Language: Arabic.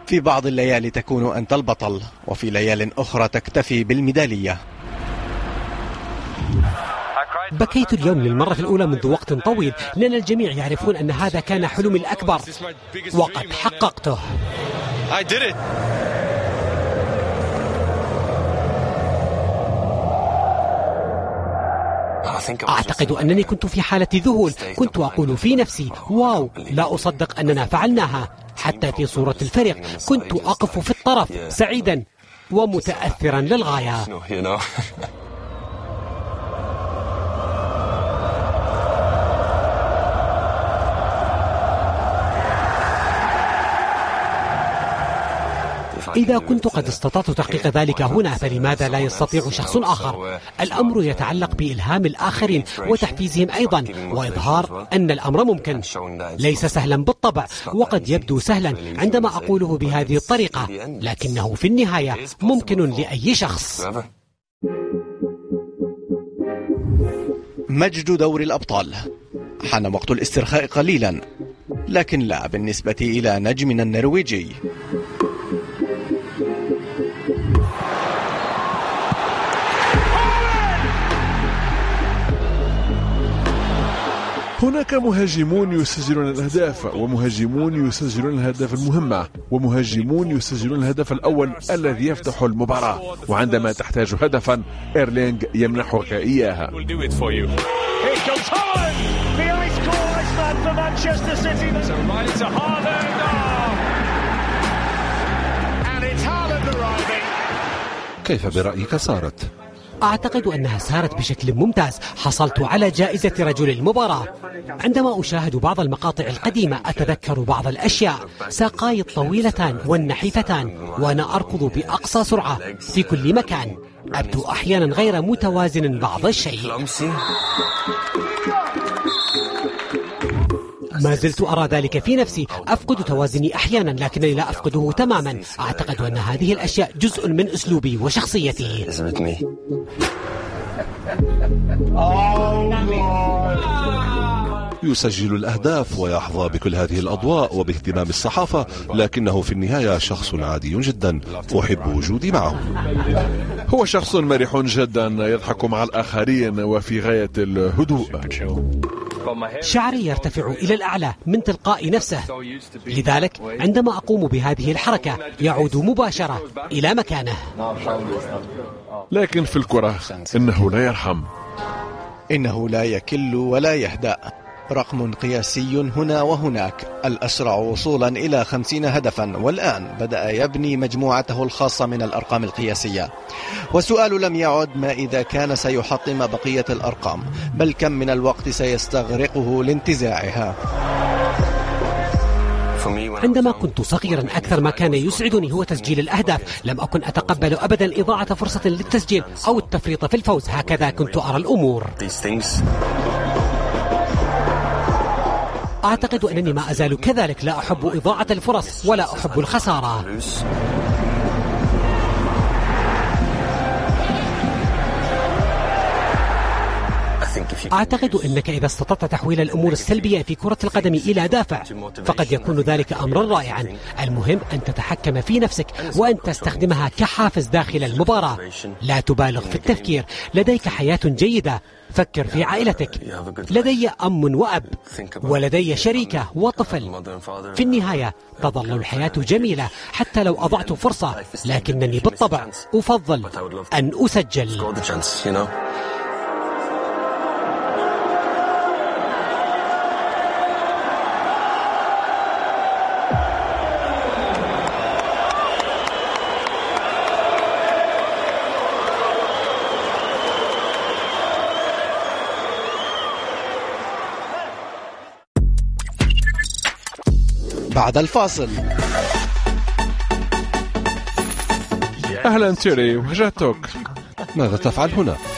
في بعض الليالي تكون أنت البطل، وفي ليال أخرى تكتفي بالميدالية. بكيت اليوم للمرة الأولى منذ وقت طويل، لأن الجميع يعرفون أن هذا كان حلمي الأكبر وقد حققته. أعتقد أنني كنت في حالة ذهول، كنت أقول في نفسي واو، لا أصدق أننا فعلناها. حتى في صورة الفريق كنت أقف في الطرف سعيدا ومتأثرا للغاية. إذا كنت قد استطعت تحقيق ذلك هنا، فلماذا لا يستطيع شخص آخر؟ الأمر يتعلق بإلهام الآخرين وتحفيزهم أيضا، وإظهار أن الأمر ممكن. ليس سهلا بالطبع، وقد يبدو سهلا عندما أقوله بهذه الطريقة، لكنه في النهاية ممكن لأي شخص. مجد دور الأبطال. حان وقت الاسترخاء قليلا، لكن لا بالنسبة إلى نجمنا النرويجي. هناك مهاجمون يسجلون الأهداف، ومهاجمون يسجلون الهدف المهمة، ومهاجمون يسجلون الهدف الأول الذي يفتح المباراة. وعندما تحتاج هدفا، إيرلينغ يمنحك إياها. كيف برأيك صارت؟ أعتقد أنها سارت بشكل ممتاز. حصلت على جائزة رجل المباراة. عندما أشاهد بعض المقاطع القديمة أتذكر بعض الأشياء، ساقاي الطويلتان والنحيفتان وأنا أركض بأقصى سرعة في كل مكان. أبدو أحيانا غير متوازن بعض الشيء. ما زلت أرى ذلك في نفسي، أفقد توازني أحيانا لكنني لا أفقده تماما. أعتقد أن هذه الأشياء جزء من أسلوبي وشخصيتي. يسجل الأهداف ويحظى بكل هذه الأضواء وباهتمام الصحافة، لكنه في النهاية شخص عادي جدا. أحب وجودي معه. هو شخص مرح جدا، يضحك مع الآخرين وفي غاية الهدوء. شعري يرتفع إلى الأعلى من تلقاء نفسه، لذلك عندما أقوم بهذه الحركة يعود مباشرة إلى مكانه. لكن في الكرة إنه لا يرحم، إنه لا يكل ولا يهدأ. رقم قياسي هنا وهناك، الأسرع وصولا إلى 50 هدفا، والآن بدأ يبني مجموعته الخاصة من الأرقام القياسية. والسؤال لم يعد ما إذا كان سيحطم بقية الأرقام، بل كم من الوقت سيستغرقه لانتزاعها. عندما كنت صغيرا أكثر ما كان يسعدني هو تسجيل الأهداف. لم أكن أتقبل أبدا إضاعة فرصة للتسجيل أو التفريط في الفوز. هكذا كنت أرى الأمور. أعتقد أنني ما أزال كذلك، لا أحب إضاعة الفرص ولا أحب الخسارة. أعتقد أنك إذا استطعت تحويل الأمور السلبية في كرة القدم إلى دافع فقد يكون ذلك أمرا رائعا. المهم أن تتحكم في نفسك وأن تستخدمها كحافز داخل المباراة. لا تبالغ في التفكير، لديك حياة جيدة، فكر في عائلتك. لدي أم وأب، ولدي شريكة وطفل. في النهاية تظل الحياة جميلة حتى لو أضعت فرصة، لكنني بالطبع أفضل أن أسجل. بعد الفاصل. أهلا تيري، وجهتك. ماذا تفعل هنا؟